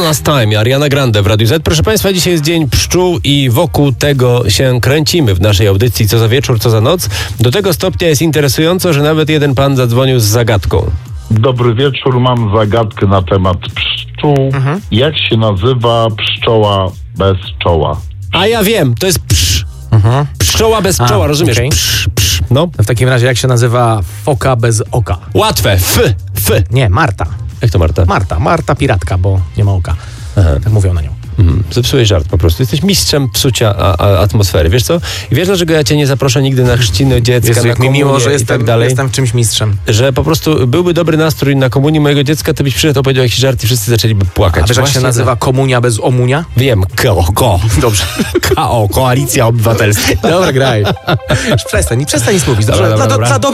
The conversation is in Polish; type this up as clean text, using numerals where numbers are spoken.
Bananas Time, Ariana Grande w Radiu Z. Proszę Państwa, dzisiaj jest Dzień Pszczół i wokół tego się kręcimy w naszej audycji co za wieczór, co za noc. Do tego stopnia jest interesująco, że nawet jeden pan zadzwonił z zagadką. Dobry wieczór, mam zagadkę na temat pszczół. Jak się nazywa pszczoła bez czoła? A ja wiem, to jest psz. Pszczoła bez czoła, rozumiesz? okej. Psz, psz. No, W takim razie jak się nazywa foka bez oka? łatwe. F. Nie, Marta. Jak to Marta? Marta piratka, bo nie ma oka. Tak mówią na nią. Zepsułeś żart po prostu. Jesteś mistrzem psucia atmosfery. Wiesz co? I wiesz, dlaczego ja cię nie zaproszę nigdy na chrzciny dziecka, Jezu, na jak mi komunię miło, że i tak dalej? jestem w czymś mistrzem. Że po prostu byłby dobry nastrój na komunii mojego dziecka, to byś przyszedł, opowiedział jakiś żart i wszyscy zaczęliby płakać. A wiesz, jak się Właśnie nazywa komunia bez omunia? Wiem, KO. Dobrze. KO, Koalicja Obywatelska. Dobra, graj. Przestań nic mówić. Dobra, Dla dobra.